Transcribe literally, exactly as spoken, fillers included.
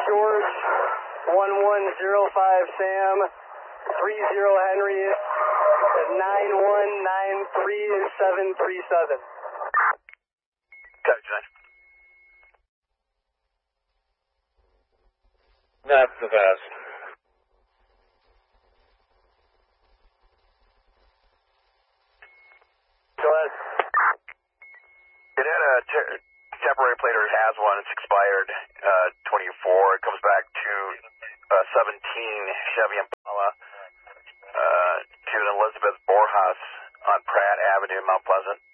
George, one one zero five Sam, three zero Henry, nine one nine three seven three seven. Copy, John. That's the best. Go ahead. It had a te- temporary plate, or it has one. It's expired uh, twenty-four. It comes back to uh, seventeen Chevy Impala uh, to an Elizabeth Borjas on Pratt Avenue, Mount Pleasant.